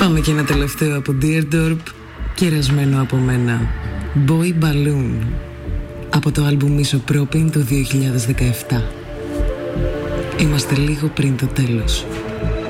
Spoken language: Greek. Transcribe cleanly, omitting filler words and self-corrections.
Πάμε και ένα τελευταίο από Deardorp, κερασμένο από μένα. Boy Balloon, από το άλμπουμ Ισοπρόπιν του 2017. Είμαστε λίγο πριν το τέλος.